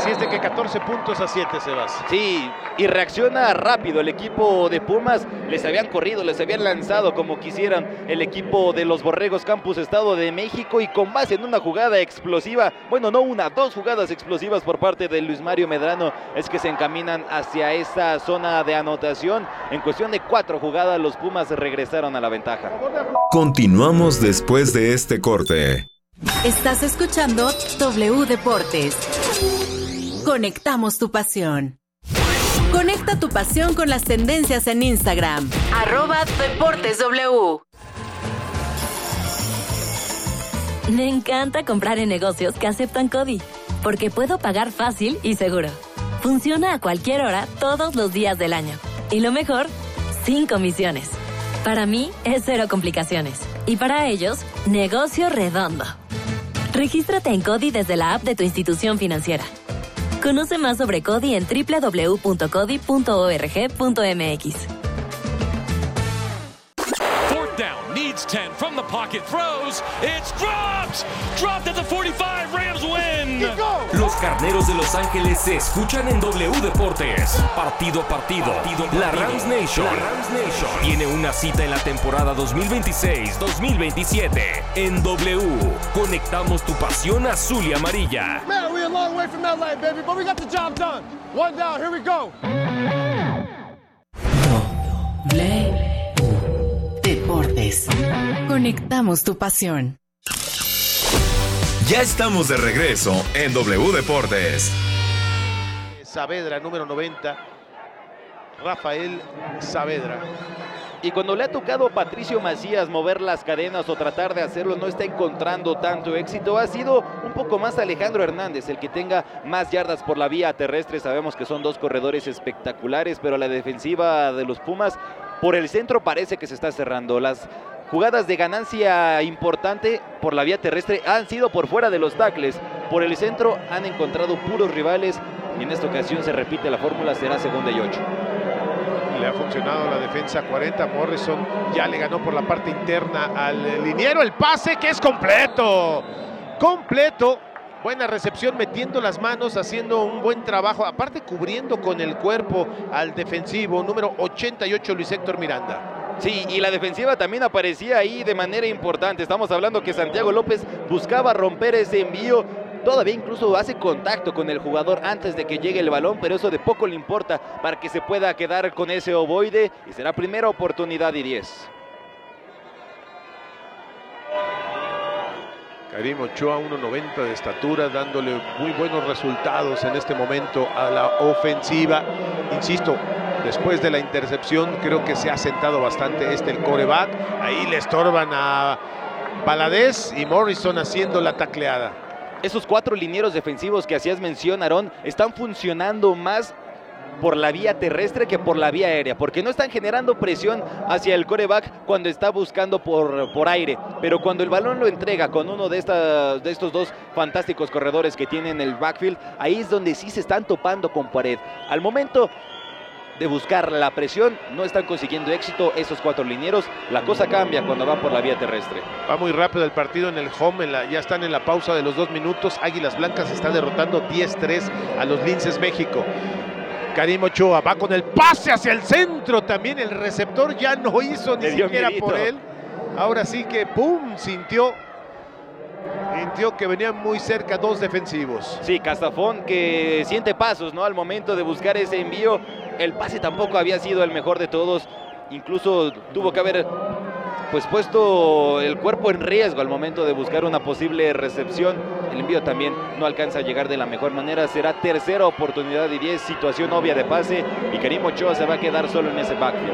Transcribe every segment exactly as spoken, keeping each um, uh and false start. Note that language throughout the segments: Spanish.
Así es de que catorce puntos a siete, Sebas. Sí, y reacciona rápido el equipo de Pumas. Les habían corrido, les habían lanzado como quisieran el equipo de los Borregos Campus Estado de México, y con base en una jugada explosiva, bueno, no una, dos jugadas explosivas por parte de Luis Mario Medrano, es que se encaminan hacia esa zona de anotación. En cuestión de cuatro jugadas, los Pumas regresaron a la ventaja. Continuamos después de este corte. Estás escuchando W Deportes. Conectamos tu pasión. Conecta tu pasión con las tendencias en Instagram. Arroba Deportes W. Me encanta comprar en negocios que aceptan CODI, porque puedo pagar fácil y seguro. Funciona a cualquier hora, todos los días del año. Y lo mejor, sin comisiones. Para mí es cero complicaciones. Y para ellos, negocio redondo. Regístrate en CODI desde la app de tu institución financiera. Conoce más sobre CODI en doble u doble u doble u punto codi punto org punto m x. Fourth down, needs ten from the pocket, throws, it's dropped! Dropped at the forty-five, Rams win! Los Carneros de Los Ángeles se escuchan en W Deportes. Partido a partido. partido, partido. La Rams Nation. La Rams Nation tiene una cita en la temporada dos mil veintiséis dos mil veintisiete. En W, conectamos tu pasión azul y amarilla. Man, we're a long way from L A, baby, but we got the job done. One down, here we go. W Deportes. Conectamos tu pasión. Ya estamos de regreso en W Deportes. Saavedra, número noventa. Rafael Saavedra. Y cuando le ha tocado a Patricio Macías mover las cadenas o tratar de hacerlo, no está encontrando tanto éxito. Ha sido un poco más Alejandro Hernández el que tenga más yardas por la vía terrestre. Sabemos que son dos corredores espectaculares, pero la defensiva de los Pumas por el centro parece que se está cerrando. Las jugadas de ganancia importante por la vía terrestre han sido por fuera de los tackles. Por el centro han encontrado puros rivales, y en esta ocasión se repite la fórmula, será segunda y ocho. Le ha funcionado la defensa cuarenta. Morrison ya le ganó por la parte interna al liniero. El pase que es completo. Completo. Buena recepción, metiendo las manos, haciendo un buen trabajo. Aparte cubriendo con el cuerpo al defensivo. Número ochenta y ocho, Luis Héctor Miranda. Sí, y la defensiva también aparecía ahí de manera importante. Estamos hablando que Santiago López buscaba romper ese envío. Todavía incluso hace contacto con el jugador antes de que llegue el balón, pero eso de poco le importa para que se pueda quedar con ese ovoide, y será primera oportunidad y diez. Karim Ochoa, uno noventa de estatura, dándole muy buenos resultados en este momento a la ofensiva. Insisto, después de la intercepción creo que se ha sentado bastante este el quarterback. Ahí le estorban a Valadez y Morrison haciendo la tacleada. Esos cuatro linieros defensivos que hacías mención, Aarón, están funcionando más por la vía terrestre que por la vía aérea, porque no están generando presión hacia el quarterback cuando está buscando por, por aire, pero cuando el balón lo entrega con uno de, estas, de estos dos fantásticos corredores que tienen el backfield, ahí es donde sí se están topando con pared. Al momento de buscar la presión, no están consiguiendo éxito esos cuatro linieros. La cosa cambia cuando van por la vía terrestre. Va muy rápido el partido en el home, en la, ya están en la pausa de los dos minutos. Águilas Blancas está derrotando diez tres a los Linces México. Karim Ochoa va con el pase hacia el centro, también el receptor ya no hizo ni siquiera por él. Ahora sí que pum, sintió Sintió que venían muy cerca dos defensivos. Sí, Castafón que siente pasos, ¿no? Al momento de buscar ese envío. El pase tampoco había sido el mejor de todos. Incluso tuvo que haber pues puesto el cuerpo en riesgo al momento de buscar una posible recepción. El envío también no alcanza a llegar de la mejor manera. Será tercera oportunidad y diez, situación obvia de pase, y Karim Ochoa se va a quedar solo en ese backfield.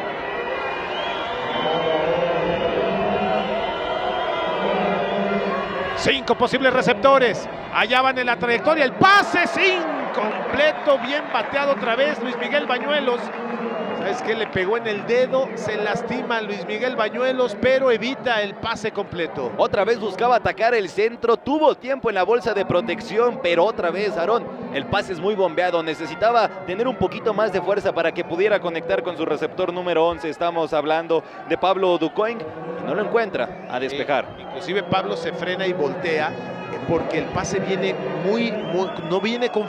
Cinco posibles receptores. Allá van en la trayectoria. El pase sin completo. Bien bateado otra vez Luis Miguel Bañuelos. ¿Sabes qué? Le pegó en el dedo. Se lastima Luis Miguel Bañuelos, pero evita el pase completo. Otra vez buscaba atacar el centro. Tuvo tiempo en la bolsa de protección, pero otra vez, Aarón, el pase es muy bombeado. Necesitaba tener un poquito más de fuerza para que pudiera conectar con su receptor número once. Estamos hablando de Pablo Ducoing. No lo encuentra a despejar. Eh, inclusive Pablo se frena y voltea porque el pase viene muy, muy no viene con